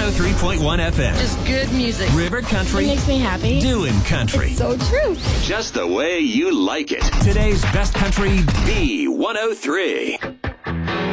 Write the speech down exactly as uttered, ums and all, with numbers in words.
oh three point one F M. Just good music. River Country. It makes me happy. Doing country. It's so true. Just the way you like it. Today's best country, B one oh three.